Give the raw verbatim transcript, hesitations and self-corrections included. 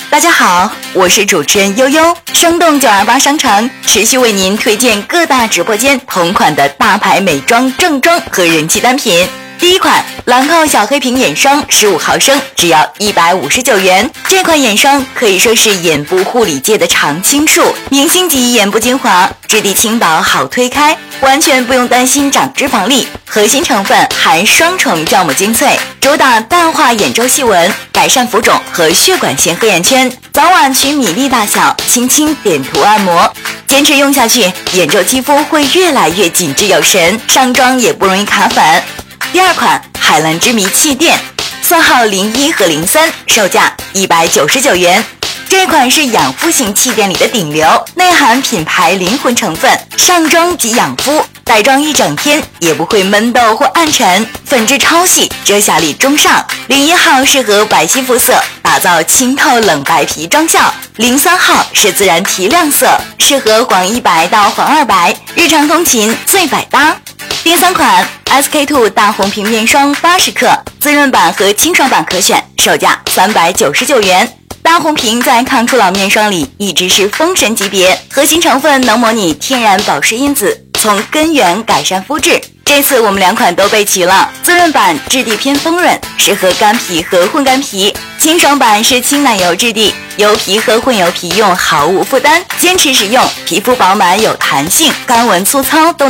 大家好，我是主持人悠悠，生动九二八商城持续为您推荐各大直播间同款的大牌美妆正装和人气单品。第一款兰蔻小黑瓶眼霜十五毫升，只要一百五十九元。这款眼霜可以说是眼部护理界的常青树，明星级眼部精华，质地轻薄好推开，完全不用担心长脂肪粒。核心成分含双重酵母精粹，主打淡化眼周细纹，改善浮肿和血管性黑眼圈，早晚取米粒大小，轻轻点涂按摩。坚持用下去，眼周肌肤会越来越紧致有神，上妆也不容易卡粉。第二款海蓝之谜气垫，色号零一和零三，售价一百九十九元。这款是养肤型气垫里的顶流，内含品牌灵魂成分，上妆即养肤，带妆一整天也不会闷痘或暗沉，粉质超细，遮瑕力中上。零一号适合白皙肤色，打造清透冷白皮妆效。零三号是自然提亮色，适合黄一白到黄二白，日常通勤最百搭。第三款 S K two 大红瓶面霜八十克，滋润版和清爽版可选，售价三百九十九元。大红瓶在抗初老面霜里一直是封神级别，核心成分能模拟天然保湿因子，从根源改善肤质。这次我们两款都备齐了，滋润版质地偏丰润，适合干皮和混干皮；清爽版是轻奶油质地，油皮和混油皮用毫无负担，坚持使用，皮肤饱满有弹性，干纹粗糙都